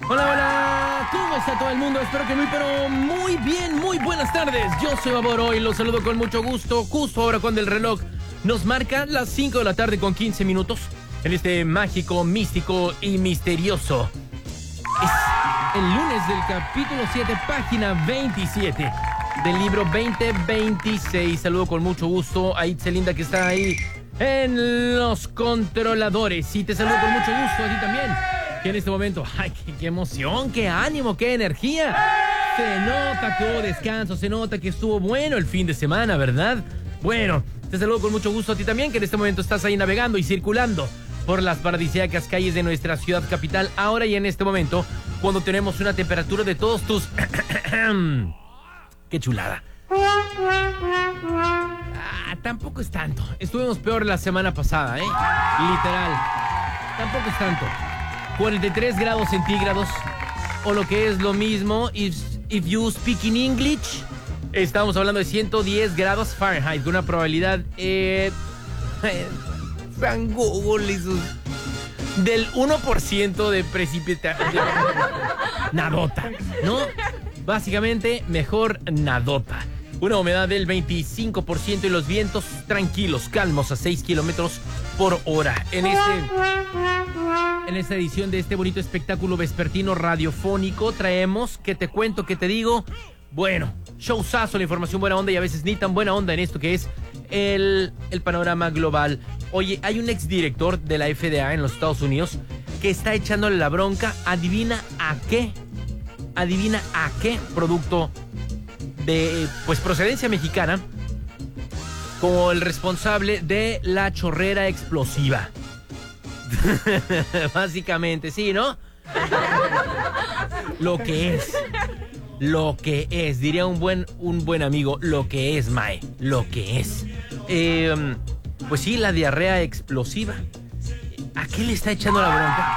Hola, hola, ¿cómo está todo el mundo? Espero que muy bien, muy buenas tardes. Yo soy Baboro y los saludo con mucho gusto, justo ahora cuando el reloj nos marca las 5 de la tarde con 15 minutos en este mágico, místico y misterioso. Es el lunes del capítulo 7, página 27 del libro 2026. Saludo con mucho gusto a Itzelinda que está ahí en los controladores. Y te saludo con mucho gusto a ti también. Que en este momento, ¡ay, qué emoción, qué ánimo, qué energía! Se nota que hubo descanso, se nota que estuvo bueno el fin de semana, ¿verdad? Bueno, te saludo con mucho gusto a ti también, que en este momento estás ahí navegando y circulando por las paradisíacas calles de nuestra ciudad capital, ahora y en este momento, cuando tenemos una temperatura de todos tus... ¡Qué chulada! Tampoco es tanto. Estuvimos peor la semana pasada, Literal. Tampoco es tanto. 43 grados centígrados, o lo que es lo mismo, if you speak in English, estamos hablando de 110 grados Fahrenheit, con una probabilidad, San Google y sus, del 1% de precipitación. Nadota, ¿no? Básicamente, mejor nadota. Una humedad del 25% y los vientos tranquilos, calmos a 6 kilómetros por hora. En esta edición de este bonito espectáculo vespertino radiofónico traemos, ¿qué te cuento, qué te digo? Bueno, showzazo, la información buena onda y a veces ni tan buena onda en esto que es el panorama global. Oye, hay un exdirector de la FDA en los Estados Unidos que está echándole la bronca, adivina a qué producto de, pues, procedencia mexicana, como el responsable de la chorrera explosiva. Básicamente, sí, ¿no? Lo que es, diría un buen amigo, lo que es, mae, lo que es. Pues sí, la diarrea explosiva. ¿A qué le está echando la bronca?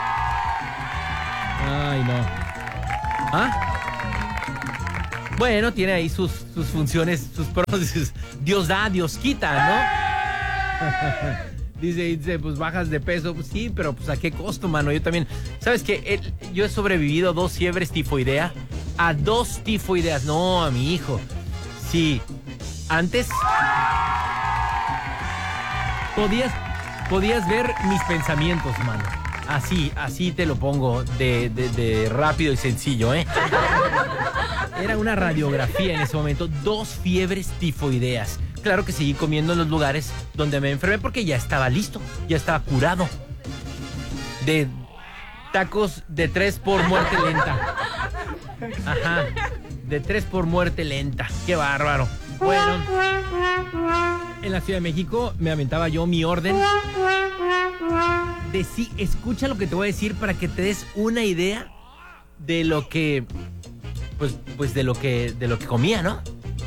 Ay, no. ¿Ah? Bueno, tiene ahí sus funciones, sus pros. Dios da, Dios quita, ¿no? Dice, pues bajas de peso. Pues sí, pero pues a qué costo, mano. Yo también. ¿Sabes qué? Yo he sobrevivido a 2 fiebres tifoidea. A 2 tifoideas. No, a mi hijo. Sí. Antes podías ver mis pensamientos, mano. Así te lo pongo de rápido y sencillo, Era una radiografía en ese momento. 2 fiebres tifoideas. Claro que seguí comiendo en los lugares donde me enfermé porque ya estaba listo, ya estaba curado. De tacos de 3 por muerte lenta. Ajá, de 3 por muerte lenta. Qué bárbaro. Bueno, en la Ciudad de México me aventaba yo mi orden de sí. Escucha lo que te voy a decir para que te des una idea de lo que, pues de lo que comía, ¿no?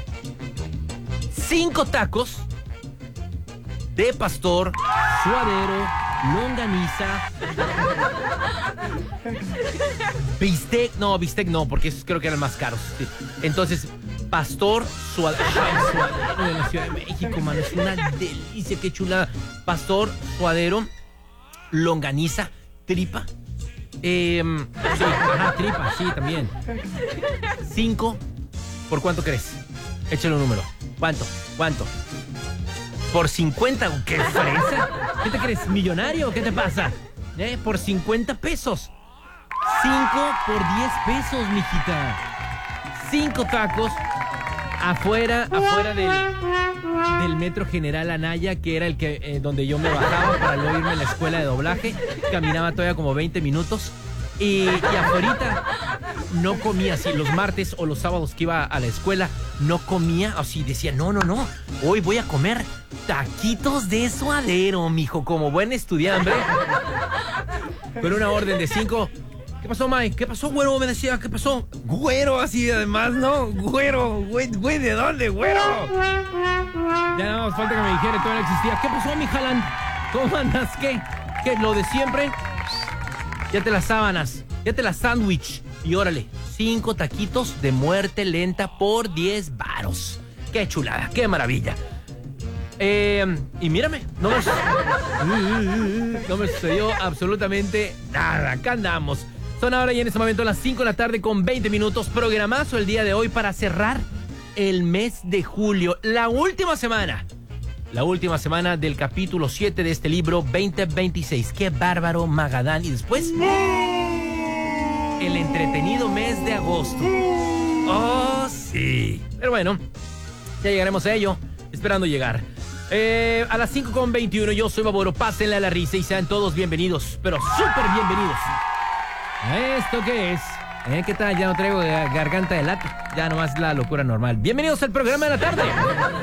5 tacos de pastor, suadero, longaniza, bistec no, porque esos creo que eran más caros. Sí. Entonces, pastor, suadero de la Ciudad de México, mano, es una delicia, qué chula. Pastor, suadero, longaniza, tripa. Sí, ajá, tripa, sí, también. 5, ¿por cuánto crees? Échale un número. ¿Cuánto? ¿Por 50? ¿Qué fresa? ¿Qué te crees? ¿Millonario? ¿Qué te pasa? Por 50 pesos. 5 por 10 pesos, mijita. 5 tacos afuera del Metro General Anaya, que era el que donde yo me bajaba para no irme a la escuela de doblaje. Caminaba todavía como 20 minutos. Y afuera no comía así los martes o los sábados que iba a la escuela, no comía así, decía, no, hoy voy a comer taquitos de suadero, mijo, como buen estudiante. Con una orden de 5. ¿Qué pasó, Mike? ¿Qué pasó, güero? Me decía, ¿qué pasó? Güero, así además, ¿no? Güero, güey, ¿de dónde, güero? Ya nada más falta que me dijera, todavía no existía. ¿Qué pasó, mi Jalan? ¿Cómo andas? ¿Qué? ¿Lo de siempre? Ya te las sábanas, ya te las sándwich. Y órale, 5 taquitos de muerte lenta por 10 varos. Qué chulada, qué maravilla. Y mírame, no me sucedió absolutamente nada. Acá andamos. Son ahora y en este momento las 5 de la tarde con 20 minutos. Programazo el día de hoy para cerrar el mes de julio. La última semana del capítulo 7 de este libro 2026. Qué bárbaro, Magadán. Y después, el entretenido mes de agosto. Oh, sí. Pero bueno, ya llegaremos a ello. Esperando llegar. A las 5:21 yo soy Baboro. Pásenle a la risa y sean todos bienvenidos. Pero súper bienvenidos. ¿Esto qué es? ¿Qué tal? Ya no traigo garganta de lata. Ya nomás la locura normal. Bienvenidos al programa de la tarde.